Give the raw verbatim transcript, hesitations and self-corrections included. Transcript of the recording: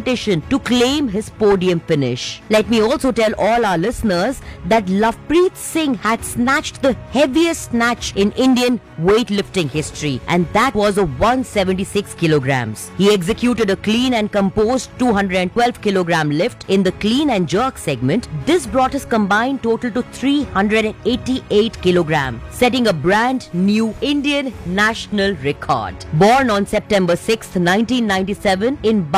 competition to claim his podium finish. Let me also tell all our listeners that Lovepreet Singh had snatched the heaviest snatch in Indian weightlifting history, and that was a one hundred seventy-six kilograms. He executed a clean and composed two hundred twelve kilogram lift in the clean and jerk segment. This brought his combined total to three hundred eighty-eight kilograms, setting a brand new Indian national record. Born on September sixth, nineteen ninety-seven in